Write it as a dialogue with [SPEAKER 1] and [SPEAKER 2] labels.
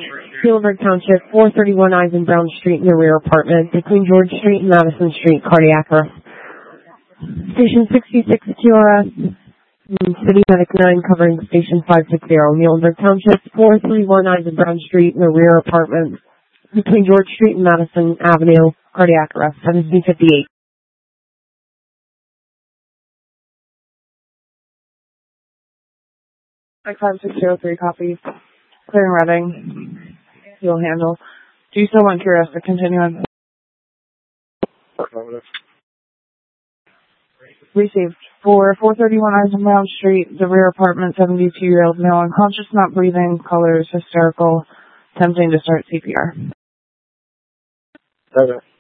[SPEAKER 1] Muhlenberg Township, 431 Eisen Brown Street in the rear apartment, between George Street and Madison Street, cardiac arrest. Station 66 QRS, City Medic 9 covering Station 560, Muhlenberg Township, 431 Eisen Brown Street in the rear apartment, between George Street and Madison Avenue, cardiac arrest, 1758.
[SPEAKER 2] 5603 copies. Clearing Reading. You'll handle. Do you still want Curious to continue on? Received. For 431 Eisenbound Street, the rear apartment, 72-year-old male unconscious, not breathing, colors hysterical, attempting to start CPR.
[SPEAKER 3] Okay.